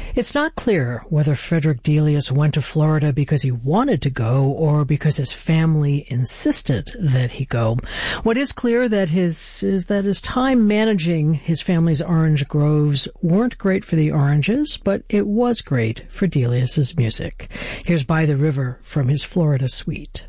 It's not clear whether Frederick Delius went to Florida because he wanted to go or because his family insisted that he go. What is clear is that his time managing his family's orange groves weren't great for the oranges, but it was great for Delius's music. Here's By the River from his Florida suite.